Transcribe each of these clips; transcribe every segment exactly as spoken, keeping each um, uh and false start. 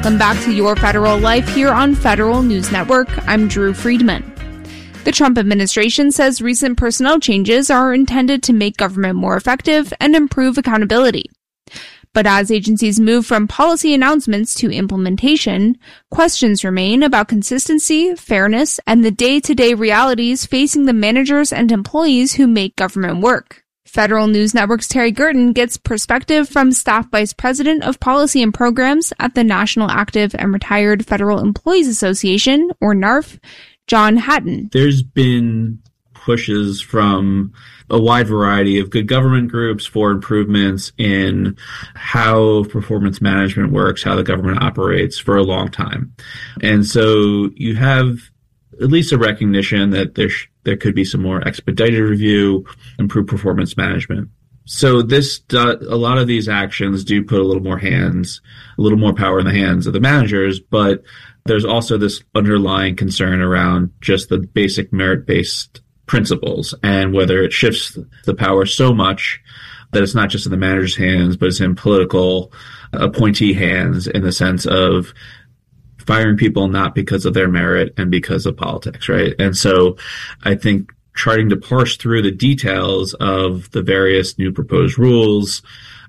Welcome back to Your Federal Life here on Federal News Network. I'm Drew Friedman. The Trump administration says recent personnel changes are intended to make government more effective and improve accountability. But as agencies move from policy announcements to implementation, questions remain about consistency, fairness, and the day-to-day realities facing the managers and employees who make government work. Federal News Network's Terry Gerton gets perspective from Staff Vice President of Policy and Programs at the National Active and Retired Federal Employees Association, or NARF, John Hatton. There's been pushes from a wide variety of good government groups for improvements in how performance management works, how the government operates for a long time. And so you have at least a recognition that there sh- there could be some more expedited review, improved performance management. So this do- a lot of these actions do put a little more hands, a little more power in the hands of the managers, but there's also this underlying concern around just the basic merit-based principles and whether it shifts the power so much that it's not just in the manager's hands, but it's in political appointee hands in the sense of firing people not because of their merit and because of politics, right? And so I think trying to parse through the details of the various new proposed rules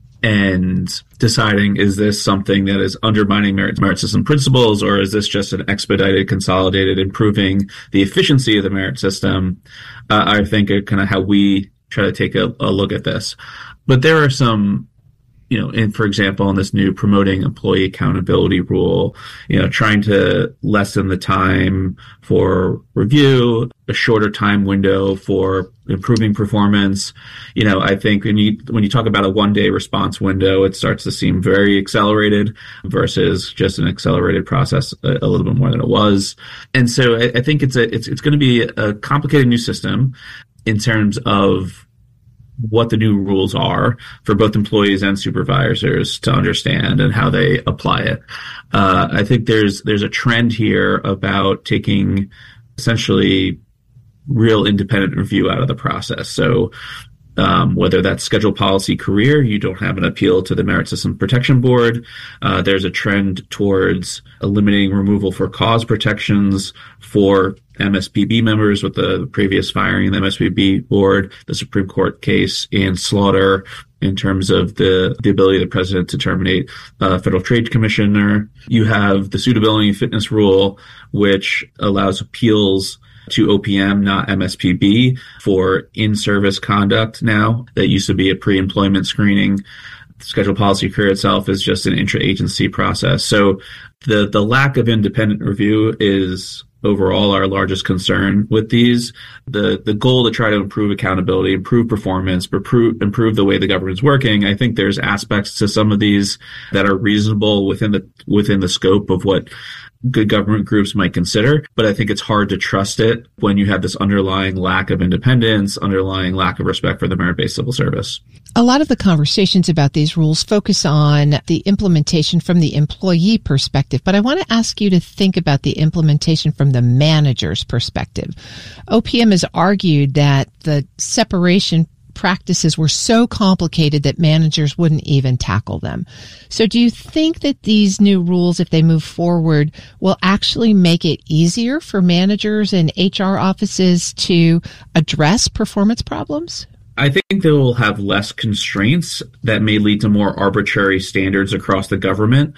and deciding, is this something that is undermining merit, merit system principles, or is this just an expedited, consolidated, improving the efficiency of the merit system, uh, I think are kind of how we try to take a, a look at this. But there are some, you know, in, for example, in this new promoting employee accountability rule, you know, trying to lessen the time for review, a shorter time window for improving performance. You know, I think when you, when you talk about a one day response window, it starts to seem very accelerated versus just an accelerated process a, a little bit more than it was. And so I, I think it's a, it's, it's going to be a complicated new system in terms of what the new rules are for both employees and supervisors to understand and how they apply it. Uh, I think there's there's a trend here about taking essentially real independent review out of the process. So um, whether that's schedule policy career, you don't have an appeal to the Merit System Protection Board. Uh, there's a trend towards eliminating removal for cause protections for M S P B members with the previous firing in the M S P B board, the Supreme Court case in Slaughter in terms of the, the ability of the president to terminate a Federal Trade Commissioner. You have the suitability and fitness rule, which allows appeals to O P M, not M S P B, for in-service conduct now. That used to be a pre-employment screening. The schedule policy career itself is just an intra-agency process. So the, the lack of independent review is overall our largest concern with these. The the goal to try to improve accountability, improve performance, improve, improve the way the government's working. I think there's aspects to some of these that are reasonable within the within the scope of what good government groups might consider, but I think it's hard to trust it when you have this underlying lack of independence, underlying lack of respect for the merit-based civil service. A lot of the conversations about these rules focus on the implementation from the employee perspective, but I want to ask you to think about the implementation from the manager's perspective. O P M has argued that the separation practices were so complicated that managers wouldn't even tackle them. So do you think that these new rules, if they move forward, will actually make it easier for managers and H R offices to address performance problems? I think they will have less constraints that may lead to more arbitrary standards across the government.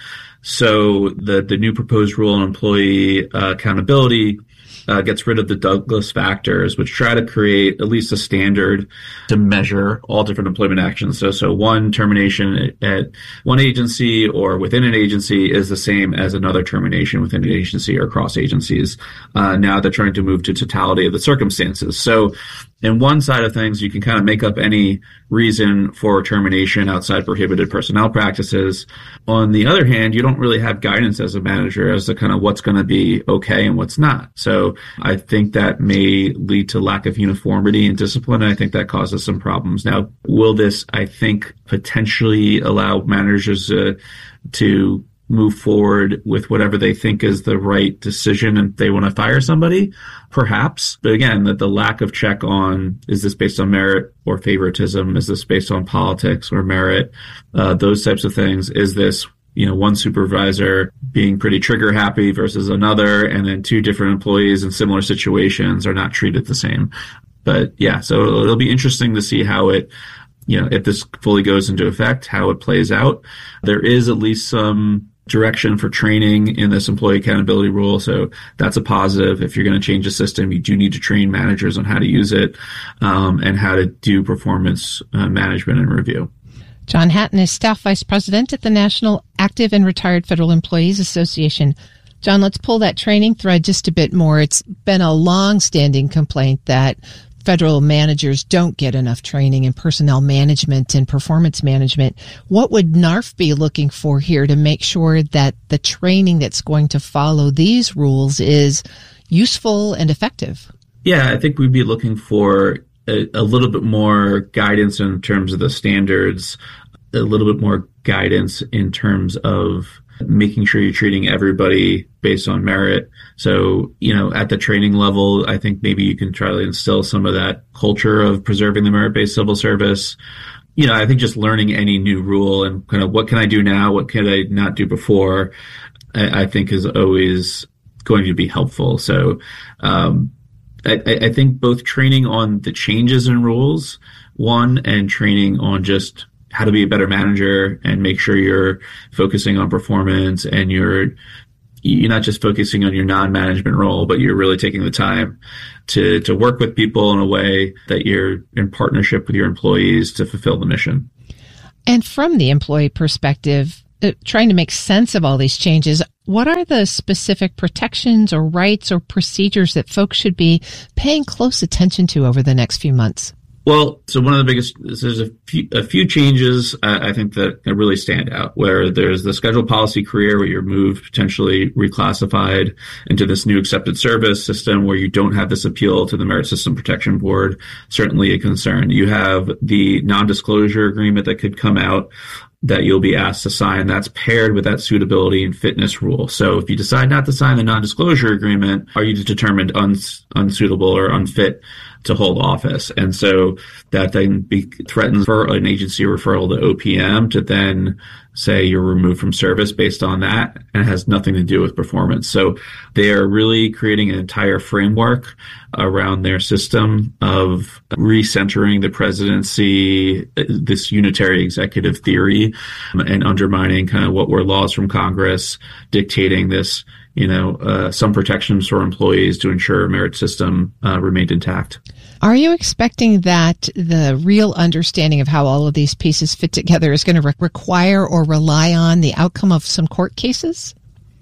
So the, the new proposed rule on employee uh, accountability Uh, gets rid of the Douglas factors, which try to create at least a standard to measure all different employment actions. So, so one termination at, at one agency or within an agency is the same as another termination within an agency or across agencies. Uh, now they're trying to move to totality of the circumstances. So in one side of things, you can kind of make up any reason for termination outside prohibited personnel practices. On the other hand, you don't really have guidance as a manager as to kind of what's going to be okay and what's not. So I think that may lead to lack of uniformity and discipline. And I think that causes some problems. Now, will this, I think, potentially allow managers uh, to move forward with whatever they think is the right decision and they want to fire somebody? Perhaps. But again, that the lack of check on, is this based on merit or favoritism? Is this based on politics or merit? Uh, those types of things. Is this you know, one supervisor being pretty trigger happy versus another, and then two different employees in similar situations are not treated the same. But yeah, so it'll, it'll be interesting to see how it, you know, if this fully goes into effect, how it plays out. There is at least some direction for training in this employee accountability rule. So that's a positive. If you're going to change the system, you do need to train managers on how to use it, um, and how to do performance uh, management and review. John Hatton is Staff Vice President at the National Active and Retired Federal Employees Association. John, let's pull that training thread just a bit more. It's been a long-standing complaint that federal managers don't get enough training in personnel management and performance management. What would N A R F be looking for here to make sure that the training that's going to follow these rules is useful and effective? Yeah, I think we'd be looking for a, a little bit more guidance in terms of the standards, a little bit more guidance in terms of making sure you're treating everybody based on merit. So, you know, at the training level, I think maybe you can try to instill some of that culture of preserving the merit-based civil service. You know, I think just learning any new rule and kind of what can I do now, what can I not do before, I, I think is always going to be helpful. So, um, I, I think both training on the changes in rules, one, and training on just how to be a better manager and make sure you're focusing on performance and you're you're not just focusing on your non-management role, but you're really taking the time to to work with people in a way that you're in partnership with your employees to fulfill the mission. And from the employee perspective, uh, trying to make sense of all these changes, what are the specific protections or rights or procedures that folks should be paying close attention to over the next few months? Well, so one of the biggest, there's a few, a few changes uh, I think that really stand out, where there's the scheduled policy career where you're moved, potentially reclassified into this new accepted service system where you don't have this appeal to the Merit System Protection Board, certainly a concern. You have the non-disclosure agreement that could come out that you'll be asked to sign. That's paired with that suitability and fitness rule. So if you decide not to sign the non-disclosure agreement, are you determined uns- unsuitable or unfit to hold office? And so that then be, threatens for an agency referral to O P M to then say you're removed from service based on that, and it has nothing to do with performance. So they are really creating an entire framework around their system of recentering the presidency, this unitary executive theory, and undermining kind of what were laws from Congress dictating this, you know, uh, some protections for employees to ensure a merit system uh, remained intact. Are you expecting that the real understanding of how all of these pieces fit together is going to re- require or rely on the outcome of some court cases?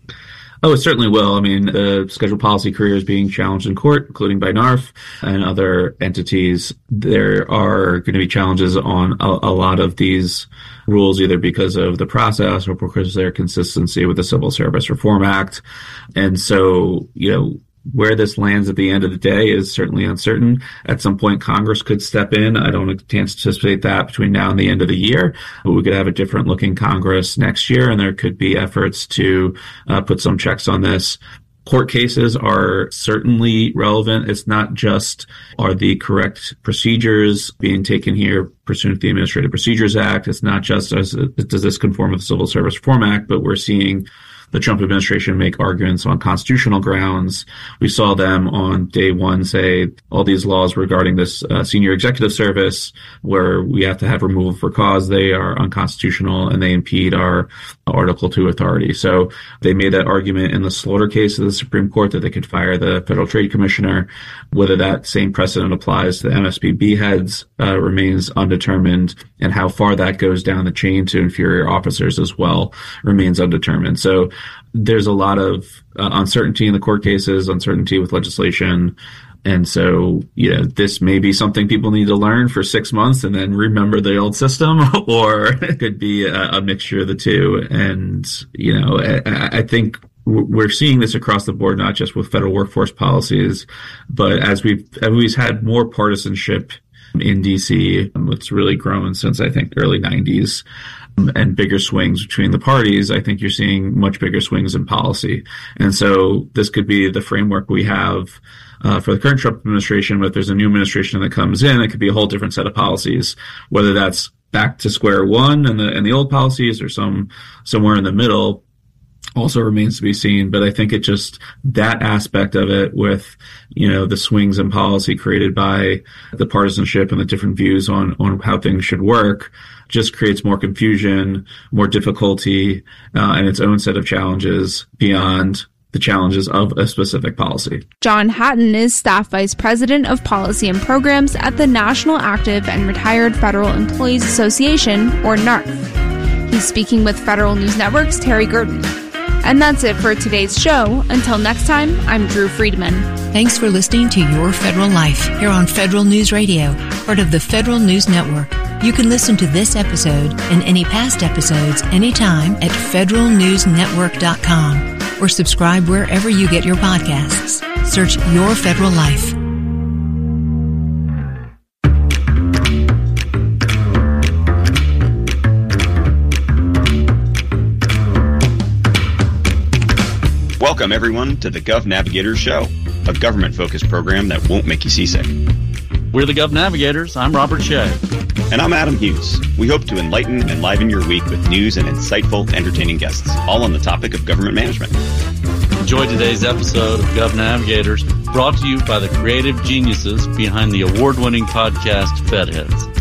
Oh, it certainly will. I mean, the scheduled policy career is being challenged in court, including by N A R F and other entities. There are going to be challenges on a, a lot of these rules, either because of the process or because of their consistency with the Civil Service Reform Act. And so, you know, where this lands at the end of the day is certainly uncertain. At some point, Congress could step in. I don't anticipate that between now and the end of the year, but we could have a different looking Congress next year, and there could be efforts to uh, put some checks on this. Court cases are certainly relevant. It's not just are the correct procedures being taken here pursuant to the Administrative Procedures Act. It's not just as, does this conform with the Civil Service Reform Act, but we're seeing the Trump administration make arguments on constitutional grounds. We saw them on day one say all these laws regarding this uh, senior executive service where we have to have removal for cause, they are unconstitutional and they impede our Article two authority. So they made that argument in the Slaughter case of the Supreme Court that they could fire the Federal Trade Commissioner. Whether that same precedent applies to the M S P B heads uh, remains undetermined, and how far that goes down the chain to inferior officers as well remains undetermined. So there's a lot of uh, uncertainty in the court cases, uncertainty with legislation. And so, you know, this may be something people need to learn for six months and then remember the old system, or it could be a, a mixture of the two. And, you know, I, I think we're seeing this across the board, not just with federal workforce policies, but as we've always had more partisanship in D C, it's really grown since, I think, the early nineties. And bigger swings between the parties, I think you're seeing much bigger swings in policy. And so this could be the framework we have uh, for the current Trump administration, but if there's a new administration that comes in, it could be a whole different set of policies, whether that's back to square one and the and the old policies, or some somewhere in the middle, also remains to be seen. But I think it just, that aspect of it, with, you know, the swings in policy created by the partisanship and the different views on, on how things should work, just creates more confusion, more difficulty, uh, and its own set of challenges beyond the challenges of a specific policy. John Hatton is Staff Vice President of Policy and Programs at the National Active and Retired Federal Employees Association, or NARF. He's speaking with Federal News Network's Terry Gurdon. And that's it for today's show. Until next time, I'm Drew Friedman. Thanks for listening to Your Federal Life here on Federal News Radio, part of the Federal News Network. You can listen to this episode and any past episodes anytime at federal news network dot com or subscribe wherever you get your podcasts. Search Your Federal Life. Welcome, everyone, to the Gov Navigators Show, a government-focused program that won't make you seasick. We're the Gov Navigators. I'm Robert Shea. And I'm Adam Hughes. We hope to enlighten and enliven your week with news and insightful, entertaining guests, all on the topic of government management. Enjoy today's episode of Gov Navigators, brought to you by the creative geniuses behind the award-winning podcast Fed Heads.